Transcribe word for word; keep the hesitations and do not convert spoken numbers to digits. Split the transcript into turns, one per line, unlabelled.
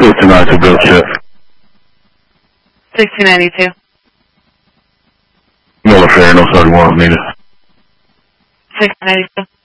fifty-nine to Bill Chip.
sixteen ninety-two.
No affair, no thirty-one needed.
sixteen ninety-two.